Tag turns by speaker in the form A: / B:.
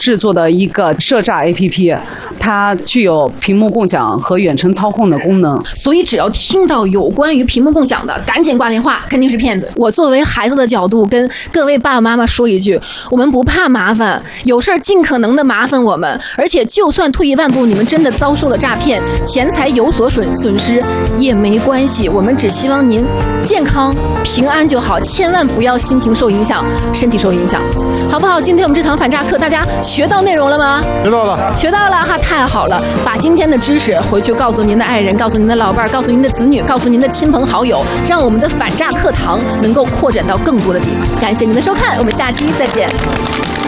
A: 制作的一个涉诈 APP， 它具有屏幕共享和远程操控的功能。
B: 所以只要听到有关于屏幕共享的，赶紧挂电话，肯定是骗子。我作为孩子的角度跟各位爸爸妈妈说一句，我们不怕麻烦，有事儿尽可能的麻烦我们，而且就算退一万步，你们真的遭受了诈骗，钱财有所损失也没关系，我们只希望您健康平安就好，千万不要心情受影响，身体受影响，好不好？今天我们这堂反诈课，大家学到内容了吗？
C: 学到了，
B: 学到了哈，太好了！把今天的知识回去告诉您的爱人，告诉您的老伴儿，告诉您的子女，告诉您的亲朋好友，让我们的反诈课堂能够扩展到更多的地方。感谢您的收看，我们下期再见。